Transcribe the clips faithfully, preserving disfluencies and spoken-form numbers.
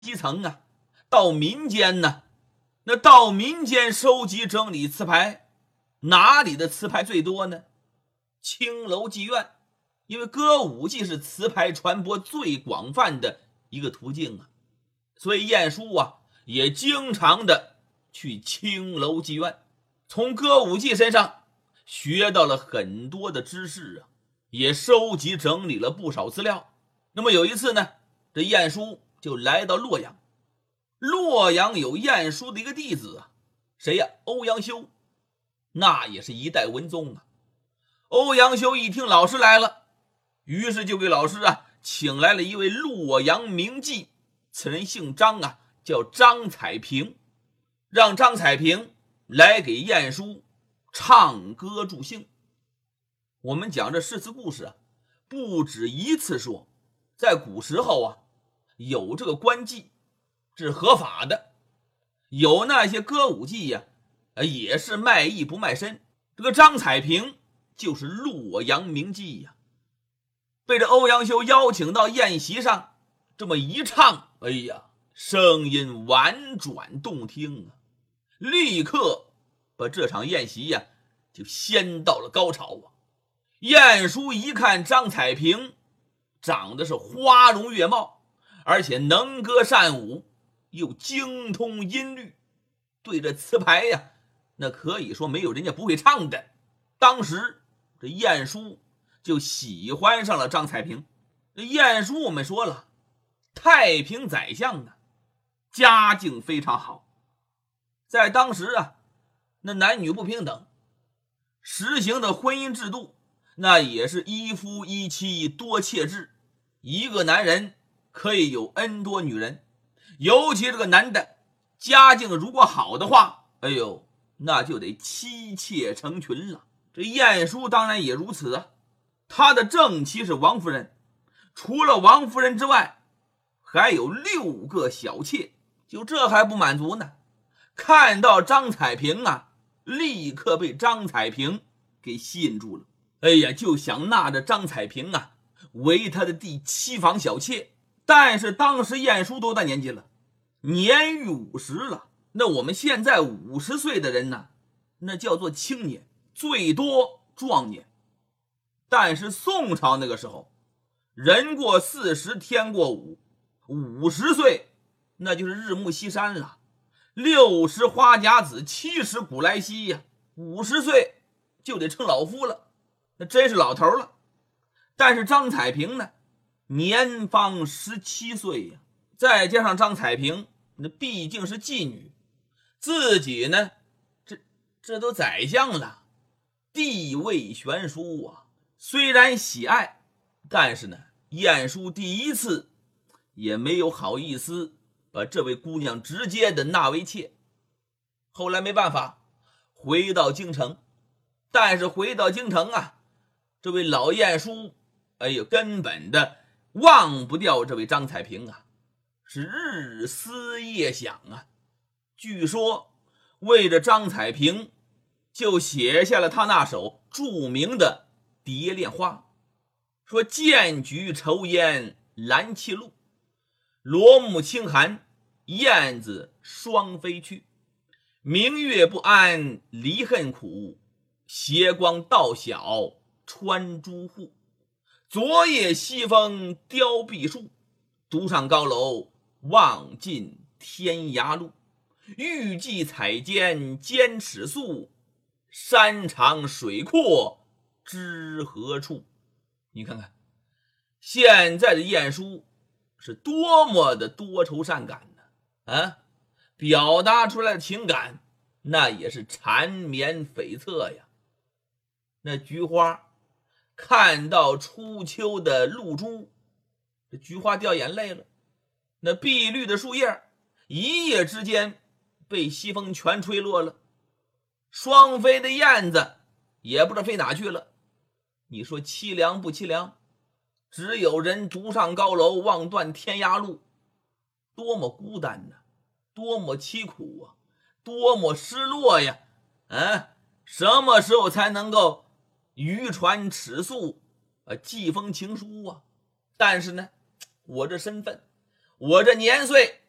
基层啊，到民间呢，那到民间收集整理词牌，哪里的词牌最多呢？青楼妓院，因为歌舞伎是词牌传播最广泛的一个途径啊，所以晏殊啊也经常的去青楼妓院，从歌舞伎身上学到了很多的知识啊，也收集整理了不少资料。那么有一次呢，这晏殊就来到洛阳，洛阳有晏殊的一个弟子啊，谁呀？欧阳修，那也是一代文宗啊。欧阳修一听老师来了，于是就给老师啊请来了一位洛阳名妓，此人姓张啊，叫张彩萍，让张彩萍来给晏殊唱歌助兴。我们讲这诗词故事啊，不止一次说，在古时候啊，有这个官妓是合法的，有那些歌舞伎呀、啊，也是卖艺不卖身。这个张彩萍就是洛阳名妓呀、啊，被这欧阳修邀请到宴席上，这么一唱，哎呀，声音婉转动听啊，立刻把这场宴席呀、啊、就掀到了高潮啊。晏殊一看张彩萍长得是花容月貌，而且能歌善舞，又精通音律，对这词牌呀，那可以说没有人家不会唱的。当时这晏殊就喜欢上了张彩萍。这晏殊我们说了，太平宰相呢，家境非常好，在当时啊，那男女不平等，实行的婚姻制度那也是一夫一妻多妾制，一个男人可以有 N 多女人，尤其这个男的家境如果好的话，哎呦，那就得妻妾成群了。这晏殊当然也如此啊，他的正妻是王夫人，除了王夫人之外，还有六个小妾，就这还不满足呢。看到张彩萍啊，立刻被张彩萍给吸引住了。哎呀，就想纳着张彩萍啊为他的第七房小妾。但是当时晏殊多大年纪了？年逾五十了。那我们现在五十岁的人呢，那叫做青年，最多壮年。但是宋朝那个时候，人过四十天过五，五十岁那就是日暮西山了，六十花甲子，七十古来稀呀，五十岁就得称老夫了，那真是老头了。但是张彩萍呢，年方十七岁呀，再加上张彩萍那毕竟是妓女，自己呢这这都宰相了，地位悬殊啊。虽然喜爱，但是呢晏殊第一次也没有好意思把这位姑娘直接的纳为妾。后来没办法回到京城，但是回到京城啊，这位老晏殊哎呦根本的忘不掉这位张彩萍啊，是日思夜想啊。据说为着张彩萍就写下了他那首著名的《蝶恋花》，说剑举愁烟兰泣露，罗幕轻寒燕子双飞去，明月不安离恨苦，斜光到晓穿朱户，昨夜西风凋碧树，独上高楼望尽天涯路，欲寄彩笺兼尺素，山长水阔知何处。你看看现在的晏殊是多么的多愁善感呢、啊、表达出来的情感那也是缠绵悱恻呀。那菊花看到初秋的露珠，这菊花掉眼泪了。那碧绿的树叶一夜之间被西风全吹落了，双飞的燕子也不知道飞哪去了。你说凄凉不凄凉？只有人独上高楼望断天涯路，多么孤单呢，多么凄苦啊，多么失落呀！啊，什么时候才能够渔船尺素啊，寄封情书啊？但是呢，我这身份，我这年岁，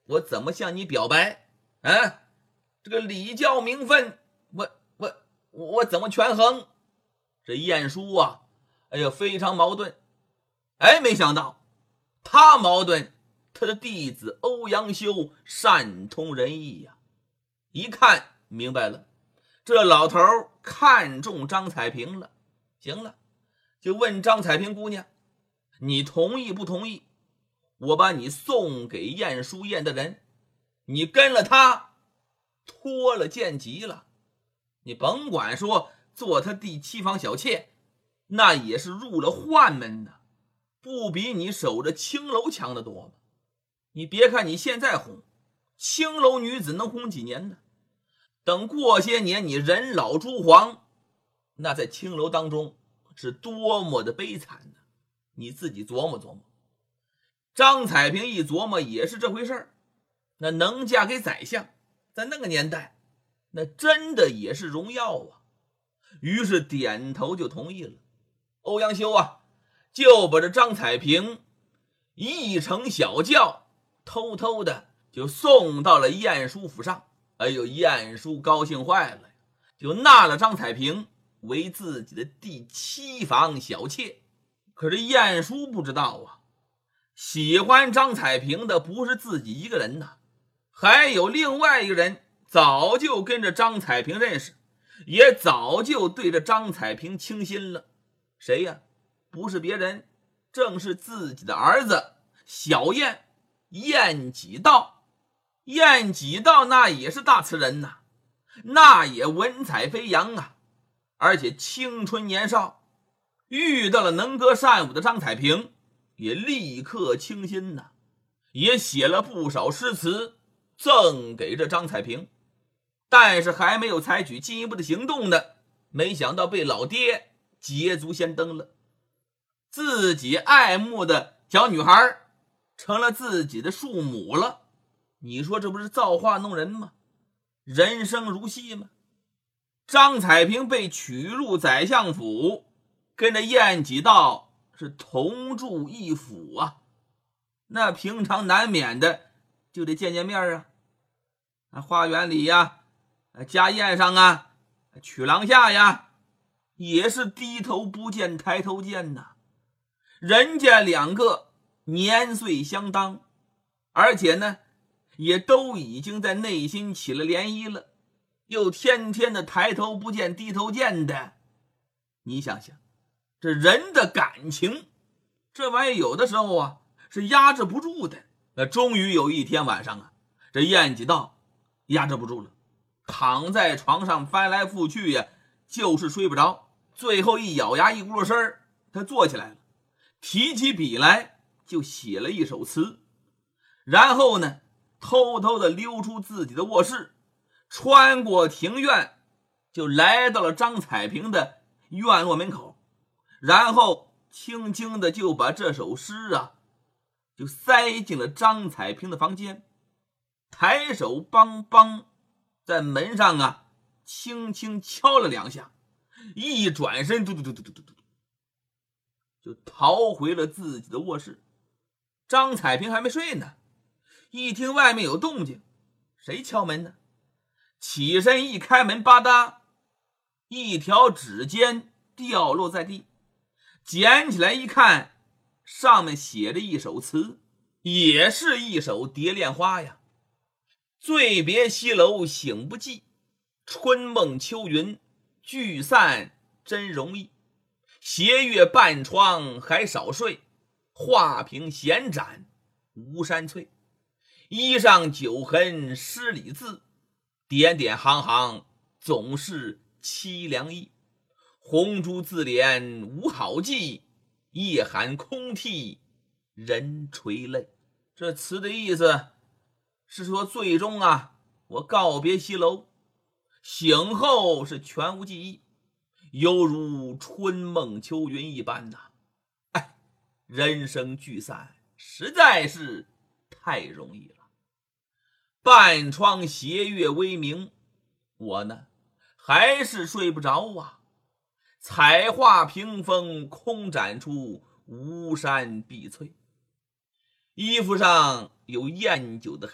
我怎么向你表白？啊，这个礼教名分，我我我怎么权衡？这晏殊啊，哎呀，非常矛盾。哎，没想到他矛盾，他的弟子欧阳修善通人意呀、啊，一看明白了，这老头看中张彩萍了。行了，就问张彩萍姑娘，你同意不同意？我把你送给晏殊宴的人，你跟了他，脱了贱籍了。你甭管说做他第七房小妾，那也是入了宦门的，不比你守着青楼强得多吗？你别看你现在红，青楼女子能红几年呢？等过些年你人老珠黄，那在青楼当中是多么的悲惨呢？你自己琢磨琢磨。张彩萍一琢磨也是这回事儿，那能嫁给宰相，在那个年代那真的也是荣耀啊。于是点头就同意了。欧阳修啊，就把这张彩萍一乘小轿，偷偷的就送到了晏殊府上。哎呦，晏殊高兴坏了，就纳了张彩萍为自己的第七房小妾。可是晏殊不知道啊，喜欢张彩萍的不是自己一个人呐，还有另外一个人早就跟着张彩萍认识，也早就对着张彩萍倾心了。谁呀？不是别人，正是自己的儿子小晏，晏几道。晏几道那也是大词人呐，那也文采飞扬啊，而且青春年少，遇到了能歌善舞的张彩萍，也立刻倾心呐，也写了不少诗词赠给这张彩萍。但是还没有采取进一步的行动呢，没想到被老爹捷足先登了。自己爱慕的小女孩成了自己的庶母了，你说这不是造化弄人吗？人生如戏吗？张彩萍被取入宰相府，跟着晏几道是同住一府啊，那平常难免的就得见见面啊，啊花园里呀、啊、家宴上啊、曲廊下呀，也是低头不见抬头见呐。人家两个年岁相当，而且呢也都已经在内心起了涟漪了，又天天的抬头不见低头见的，你想想这人的感情，这玩意有的时候啊是压制不住的。那终于有一天晚上啊，这晏几道压制不住了，躺在床上翻来覆去呀，就是睡不着。最后一咬牙一咕噜声，他坐起来了，提起笔来就写了一首词，然后呢偷偷的溜出自己的卧室，穿过庭院，就来到了张彩萍的院落门口，然后轻轻的就把这首诗啊就塞进了张彩萍的房间，抬手梆梆在门上啊轻轻敲了两下，一转身嘟嘟嘟嘟嘟嘟嘟就逃回了自己的卧室。张彩萍还没睡呢，一听外面有动静，谁敲门呢？起身一开门，吧嗒，一条指尖掉落在地，捡起来一看，上面写着一首词，也是一首蝶恋花呀。醉别西楼醒不记，春梦秋云聚散真容易。斜月半窗还少睡，画屏闲展无山翠。衣上酒痕诗里字，点点行行总是凄凉意。红烛自怜无好计，夜寒空涕人垂泪。这词的意思是说，最终啊我告别西楼，醒后是全无记忆，犹如春梦秋云一般呐、啊。哎，人生聚散实在是太容易了。半窗斜月微明，我呢还是睡不着啊。彩画屏风空展出，巫山碧翠。衣服上有艳酒的